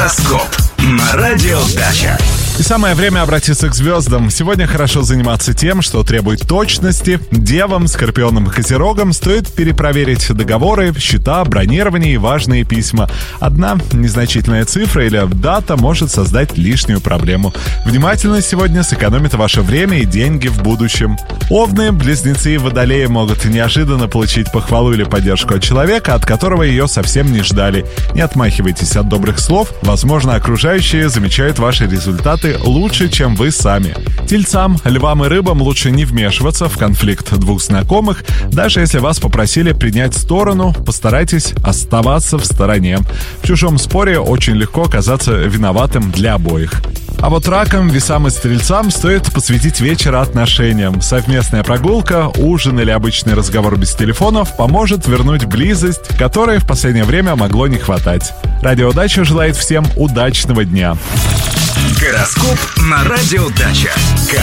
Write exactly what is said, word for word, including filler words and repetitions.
Гороскоп на радио Дача. И самое время обратиться к звездам. Сегодня хорошо заниматься тем, что требует точности. Девам, скорпионам и козерогам стоит перепроверить договоры, счета, бронирование и важные письма. Одна незначительная цифра или дата может создать лишнюю проблему. Внимательность сегодня сэкономит ваше время и деньги в будущем. Овны, близнецы и водолеи могут неожиданно получить похвалу или поддержку от человека, от которого ее совсем не ждали. Не отмахивайтесь от добрых слов. Возможно, окружающие замечают ваши результаты лучше, чем вы сами. Тельцам, львам и рыбам лучше не вмешиваться в конфликт двух знакомых. Даже если вас попросили принять сторону, постарайтесь оставаться в стороне. В чужом споре очень легко оказаться виноватым для обоих. А вот ракам, весам и стрельцам стоит посвятить вечер отношениям. Совместная прогулка, ужин или обычный разговор без телефонов поможет вернуть близость, которой в последнее время могло не хватать. Радио Дача желает всем удачного дня. Гороскоп на радио Дача.